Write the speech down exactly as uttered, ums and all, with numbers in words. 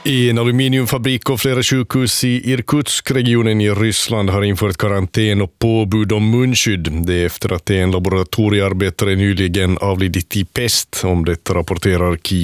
En aluminiumfabrik och flera sjukhus i Irkutsk-regionen i Ryssland har infört karantän och påbud om munskydd. Det är efter att en laboratoriearbetare nyligen avlidit i pest, om det rapporterar Kiev.